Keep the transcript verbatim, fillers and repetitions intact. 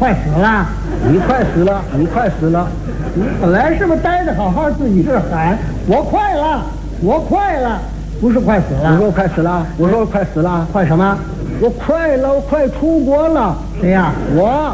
快死了， 你快死了，你快死了。 你本来是不是待着好好，自己这喊我快了，我快了，不是快死了。 我说我快死了，我说我快死了， 快什么？ 我快了，我快出国了。 谁呀？ 我。